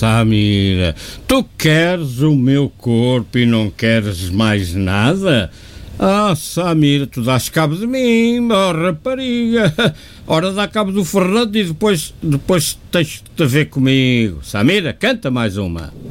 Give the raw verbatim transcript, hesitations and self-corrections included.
Samira, tu queres o meu corpo e não queres mais nada? Ah, Samira, tu dás cabo de mim, oh, rapariga. Ora, dá cabo do Fernando e depois, depois tens de te ver comigo. Samira, canta mais uma.